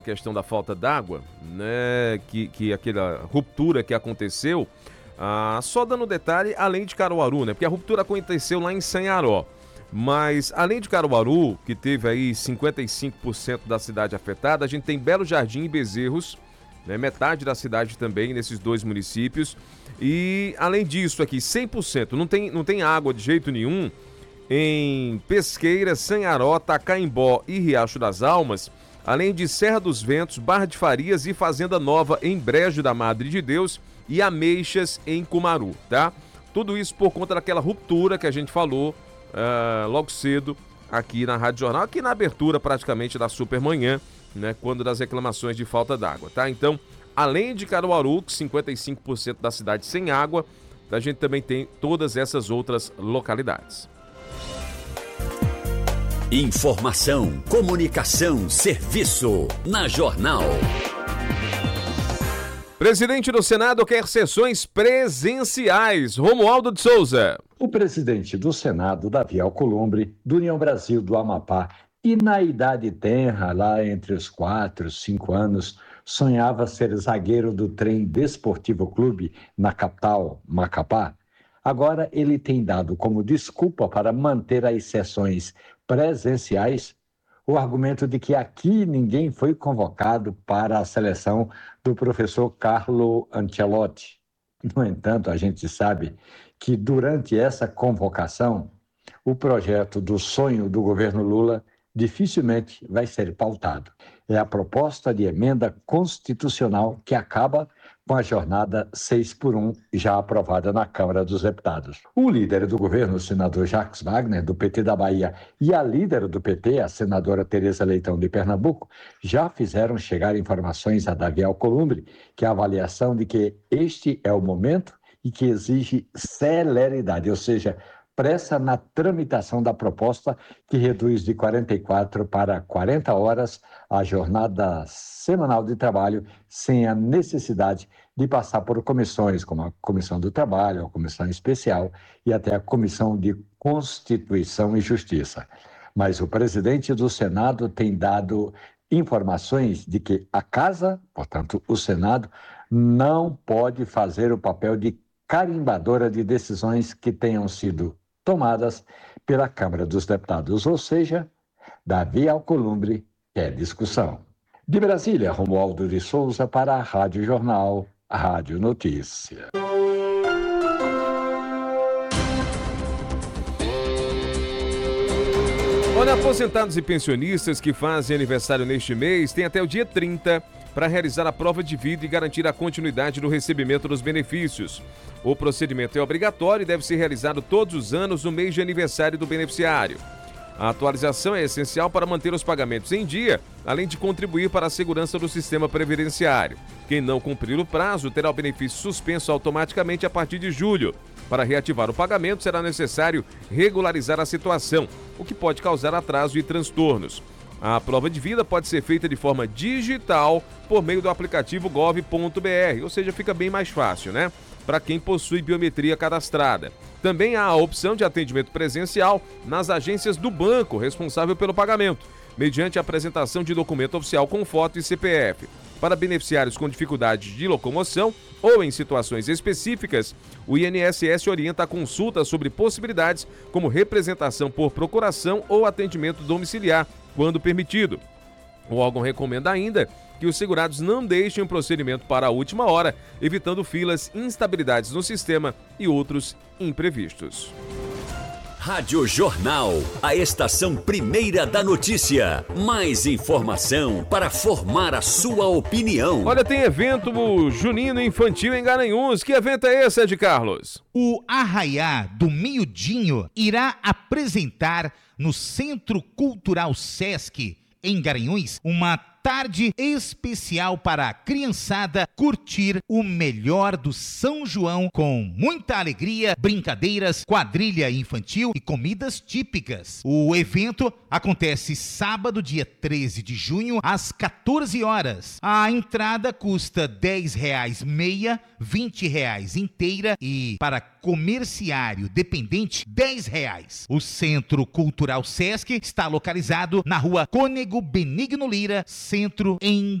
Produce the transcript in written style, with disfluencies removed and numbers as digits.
questão da falta d'água, né, que aquela ruptura que aconteceu, só dando detalhe, além de Caruaru, né, porque a ruptura aconteceu lá em Sanharó, mas além de Caruaru, que teve aí 55% da cidade afetada, a gente tem Belo Jardim e Bezerros, né, metade da cidade também nesses dois municípios, e além disso aqui, 100%, não tem água de jeito nenhum em Pesqueira, Sanharó, Tacaimbó e Riacho das Almas, além de Serra dos Ventos, Barra de Farias e Fazenda Nova em Brejo da Madre de Deus e Ameixas em Cumaru, tá? Tudo isso por conta daquela ruptura que a gente falou logo cedo aqui na Rádio Jornal, aqui na abertura praticamente da Supermanhã, né? Quando das reclamações de falta d'água, tá? Então, além de Caruaru, 55% da cidade sem água, a gente também tem todas essas outras localidades. Informação, comunicação, serviço. Na Jornal. Presidente do Senado quer sessões presenciais. Romualdo de Souza. O presidente do Senado, Davi Alcolumbre, do União Brasil do Amapá, e na idade tenra, lá entre os 4 e 5 anos, sonhava ser zagueiro do Trem Desportivo Clube na capital, Macapá. Agora ele tem dado como desculpa para manter as sessões presenciais o argumento de que aqui ninguém foi convocado para a seleção do professor Carlo Ancelotti. No entanto, a gente sabe que durante essa convocação, o projeto do sonho do governo Lula dificilmente vai ser pautado. É a proposta de emenda constitucional que acaba com a jornada 6x1, já aprovada na Câmara dos Deputados. O líder do governo, o senador Jacques Wagner, do PT da Bahia, e a líder do PT, a senadora Tereza Leitão, de Pernambuco, já fizeram chegar informações a Davi Alcolumbre, que a avaliação de que este é o momento e que exige celeridade, ou seja, pressa na tramitação da proposta que reduz de 44 para 40 horas a jornada semanal de trabalho, sem a necessidade de passar por comissões, como a Comissão do Trabalho, a Comissão Especial e até a Comissão de Constituição e Justiça. Mas o presidente do Senado tem dado informações de que a Casa, portanto o Senado, não pode fazer o papel de carimbadora de decisões que tenham sido tomadas pela Câmara dos Deputados, ou seja, Davi Alcolumbre quer discussão. De Brasília, Romualdo de Souza para a Rádio Jornal, a Rádio Notícia. Olha, aposentados e pensionistas que fazem aniversário neste mês têm até o dia 30 para realizar a prova de vida e garantir a continuidade do recebimento dos benefícios. O procedimento é obrigatório e deve ser realizado todos os anos no mês de aniversário do beneficiário. A atualização é essencial para manter os pagamentos em dia, além de contribuir para a segurança do sistema previdenciário. Quem não cumprir o prazo terá o benefício suspenso automaticamente a partir de julho. Para reativar o pagamento, será necessário regularizar a situação, o que pode causar atraso e transtornos. A prova de vida pode ser feita de forma digital por meio do aplicativo gov.br, ou seja, fica bem mais fácil, né? Para quem possui biometria cadastrada. Também há a opção de atendimento presencial nas agências do banco responsável pelo pagamento, mediante a apresentação de documento oficial com foto e CPF. Para beneficiários com dificuldade de locomoção ou em situações específicas, o INSS orienta a consulta sobre possibilidades como representação por procuração ou atendimento domiciliar, quando permitido. O órgão recomenda ainda que os segurados não deixem o procedimento para a última hora, evitando filas, instabilidades no sistema e outros imprevistos. Rádio Jornal, a estação primeira da notícia. Mais informação para formar a sua opinião. Olha, tem evento junino infantil em Garanhuns. Que evento é esse, Ed Carlos? O Arraiá do Miudinho irá apresentar no Centro Cultural Sesc, em Garanhuns, uma tarde especial para a criançada curtir o melhor do São João com muita alegria, brincadeiras, quadrilha infantil e comidas típicas. O evento acontece sábado, dia 13 de junho, às 14 horas. A entrada custa R$10 meia, R$20 inteira e para comerciário dependente R$10. O Centro Cultural Sesc está localizado na rua Cônego Benigno Lira, Centro em